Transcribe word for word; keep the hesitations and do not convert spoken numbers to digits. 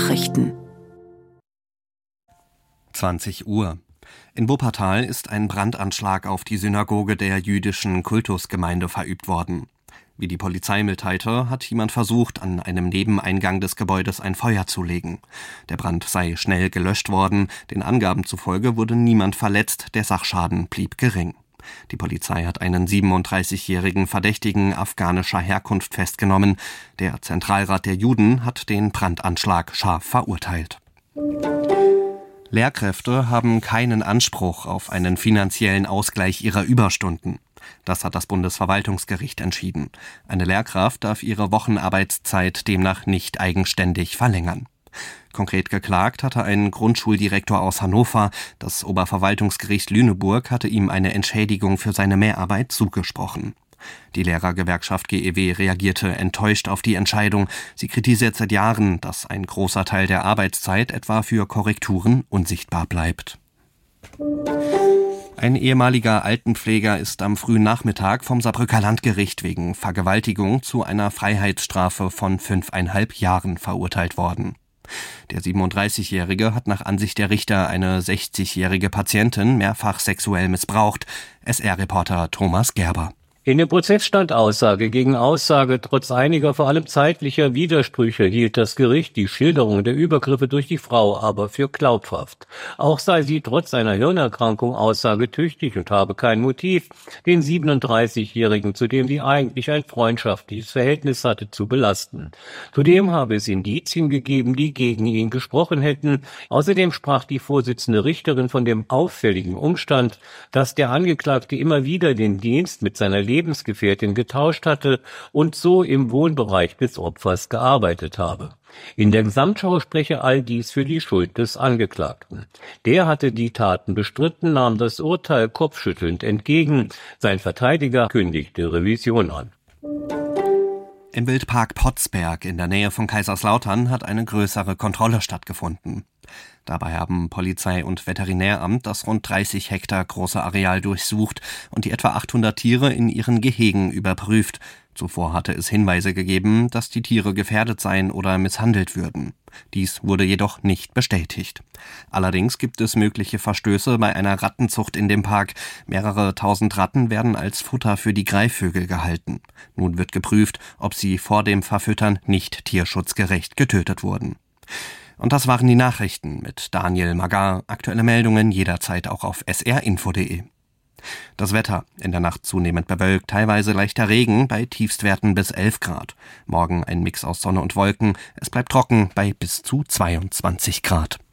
Nachrichten. zwanzig Uhr. In Wuppertal ist ein Brandanschlag auf die Synagoge der jüdischen Kultusgemeinde verübt worden. Wie die Polizei mitteilte, hat jemand versucht, an einem Nebeneingang des Gebäudes ein Feuer zu legen. Der Brand sei schnell gelöscht worden. Den Angaben zufolge wurde niemand verletzt, der Sachschaden blieb gering. Die Polizei hat einen siebenunddreißigjährigen Verdächtigen afghanischer Herkunft festgenommen. Der Zentralrat der Juden hat den Brandanschlag scharf verurteilt. Lehrkräfte haben keinen Anspruch auf einen finanziellen Ausgleich ihrer Überstunden. Das hat das Bundesverwaltungsgericht entschieden. Eine Lehrkraft darf ihre Wochenarbeitszeit demnach nicht eigenständig verlängern. Konkret geklagt hatte ein Grundschuldirektor aus Hannover. Das Oberverwaltungsgericht Lüneburg hatte ihm eine Entschädigung für seine Mehrarbeit zugesprochen. Die Lehrergewerkschaft G E W reagierte enttäuscht auf die Entscheidung. Sie kritisiert seit Jahren, dass ein großer Teil der Arbeitszeit etwa für Korrekturen unsichtbar bleibt. Ein ehemaliger Altenpfleger ist am frühen Nachmittag vom Saarbrücker Landgericht wegen Vergewaltigung zu einer Freiheitsstrafe von fünfeinhalb Jahren verurteilt worden. Der siebenunddreißigjährige hat nach Ansicht der Richter eine sechzigjährige Patientin mehrfach sexuell missbraucht. S R-Reporter Thomas Gerber. In dem Prozess stand Aussage gegen Aussage. Trotz einiger, vor allem zeitlicher Widersprüche hielt das Gericht die Schilderung der Übergriffe durch die Frau aber für glaubhaft. Auch sei sie trotz einer Hirnerkrankung aussagetüchtig und habe kein Motiv, den siebenunddreißigjährigen, zu dem sie eigentlich ein freundschaftliches Verhältnis hatte, zu belasten. Zudem habe es Indizien gegeben, die gegen ihn gesprochen hätten. Außerdem sprach die Vorsitzende Richterin von dem auffälligen Umstand, dass der Angeklagte immer wieder den Dienst mit seiner Lebensgefährtin getauscht hatte und so im Wohnbereich des Opfers gearbeitet habe. In der Gesamtschau spreche all dies für die Schuld des Angeklagten. Der hatte die Taten bestritten, nahm das Urteil kopfschüttelnd entgegen. Sein Verteidiger kündigte Revision an. Im Wildpark Potzberg in der Nähe von Kaiserslautern hat eine größere Kontrolle stattgefunden. Dabei haben Polizei und Veterinäramt das rund dreißig Hektar große Areal durchsucht und die etwa achthundert Tiere in ihren Gehegen überprüft. Zuvor hatte es Hinweise gegeben, dass die Tiere gefährdet seien oder misshandelt würden. Dies wurde jedoch nicht bestätigt. Allerdings gibt es mögliche Verstöße bei einer Rattenzucht in dem Park. Mehrere tausend Ratten werden als Futter für die Greifvögel gehalten. Nun wird geprüft, ob sie vor dem Verfüttern nicht tierschutzgerecht getötet wurden. Und das waren die Nachrichten mit Daniel Magar. Aktuelle Meldungen jederzeit auch auf s r info punkt d e. Das Wetter: in der Nacht zunehmend bewölkt, teilweise leichter Regen bei Tiefstwerten bis elf Grad. Morgen ein Mix aus Sonne und Wolken. Es bleibt trocken bei bis zu zweiundzwanzig Grad.